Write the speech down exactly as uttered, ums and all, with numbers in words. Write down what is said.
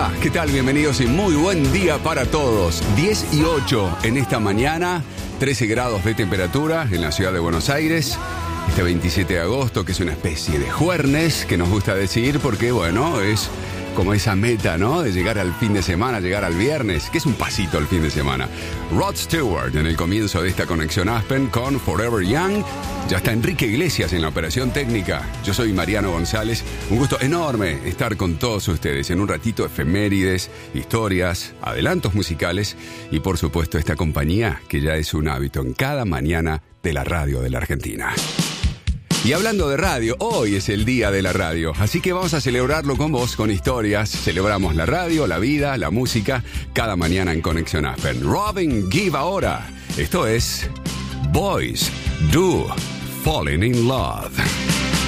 Hola, ¿qué tal? Bienvenidos y muy buen día para todos. diez y ocho en esta mañana, trece grados de temperatura en la ciudad de Buenos Aires. Este veintisiete de agosto, que es una especie de jueves, que nos gusta decir porque, bueno, es como esa meta, ¿no? De llegar al fin de semana, llegar al viernes, que es un pasito al fin de semana. Rod Stewart en el comienzo de esta conexión Aspen con Forever Young. Ya está Enrique Iglesias en la operación técnica. Yo soy Mariano González. Un gusto enorme estar con todos ustedes en un ratito, efemérides, historias, adelantos musicales y, por supuesto, esta compañía que ya es un hábito en cada mañana de la radio de la Argentina. Y hablando de radio, hoy es el día de la radio, así que vamos a celebrarlo con vos, con historias. Celebramos la radio, la vida, la música, cada mañana en Conexión Aspen. Robin Gibb ahora. Esto es Boys Do Falling in Love.